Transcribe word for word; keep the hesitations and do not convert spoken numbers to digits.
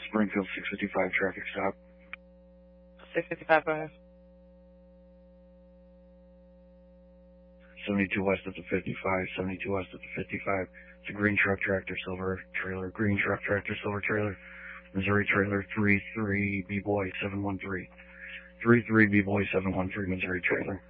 Springfield six fifty-five traffic stop. six fifty-five, go ahead. seventy-two west at the fifty-five, seventy-two west at the fifty-five. It's a green truck, tractor, silver trailer, green truck, tractor, silver trailer, Missouri trailer, three three B-Boy seven one three. three three B-Boy seven one three, Missouri trailer.